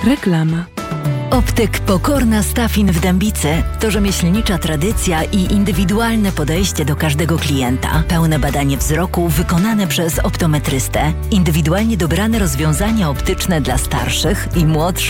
Reklama. Optyk Pokorna Stafin w Dębicy to rzemieślnicza tradycja i indywidualne podejście do każdego klienta. Pełne badanie wzroku wykonane przez optometrystę. Indywidualnie dobrane rozwiązania optyczne dla starszych i młodszych.